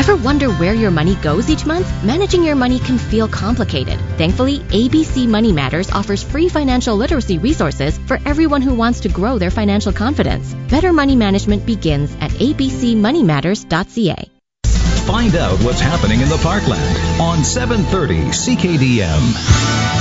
Ever wonder where your money goes each month? Managing your money can feel complicated. Thankfully, ABC Money Matters offers free financial literacy resources for everyone who wants to grow their financial confidence. Better money management begins at abcmoneymatters.ca. Find out what's happening in the Parkland on 730 CKDM.